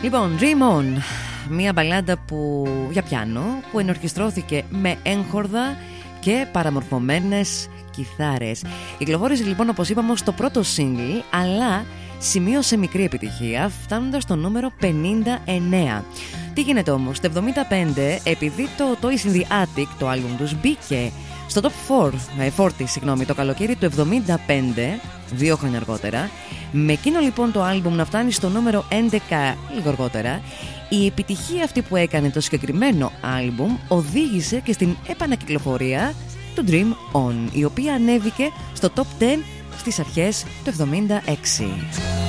Λοιπόν, Dream On, μια μπαλάντα για πιάνο που ενορχιστρώθηκε με έγχορδα και παραμορφωμένες κιθάρες. Κυκλοφόρησε λοιπόν, όπως είπαμε, στο πρώτο single, αλλά σημείωσε μικρή επιτυχία, φτάνοντας στο νούμερο 59. Τι γίνεται όμως, το 75, επειδή το Toys in the Attic, το άλμπουμ τους, μπήκε στο top 40, το καλοκαίρι του 75, 2 χρόνια αργότερα, με εκείνο λοιπόν το άλμπουμ να φτάνει στο νούμερο 11 λίγο αργότερα, η επιτυχία αυτή που έκανε το συγκεκριμένο άλμπουμ οδήγησε και στην επανακυκλοφορία του Dream On, η οποία ανέβηκε στο top 10 στις αρχές του 76.